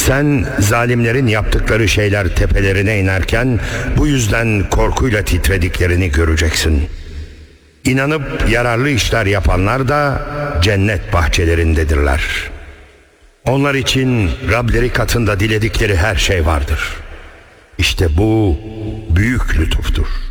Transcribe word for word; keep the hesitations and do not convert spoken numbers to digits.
Sen zalimlerin yaptıkları şeyler tepelerine inerken bu yüzden korkuyla titrediklerini göreceksin. İnanıp yararlı işler yapanlar da cennet bahçelerindedirler. Onlar için Rableri katında diledikleri her şey vardır. İşte bu büyük lütuftur.